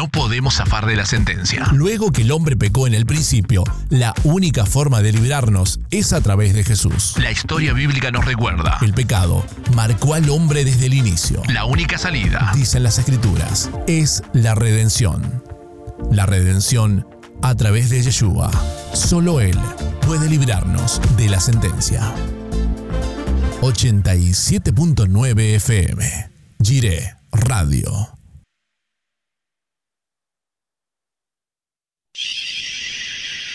no podemos zafar de la sentencia. Luego que el hombre pecó en el principio, la única forma de librarnos es a través de Jesús. La historia bíblica nos recuerda. El pecado marcó al hombre desde el inicio. La única salida, dicen las Escrituras, es la redención. La redención a través de Yeshua. Solo Él puede librarnos de la sentencia. 87.9 FM. Jireh Radio.